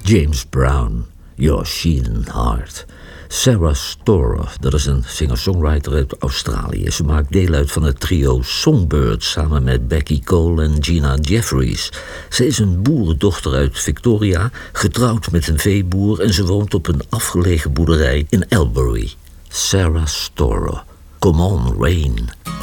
James Brown, Your Sheathen Heart. Sarah Storer, dat is een singer-songwriter uit Australië. Ze maakt deel uit van het trio Songbirds samen met Becky Cole en Gina Jeffries. Ze is een boerendochter uit Victoria, getrouwd met een veeboer en ze woont op een afgelegen boerderij in Albury. Sarah Storer, Come On Rain.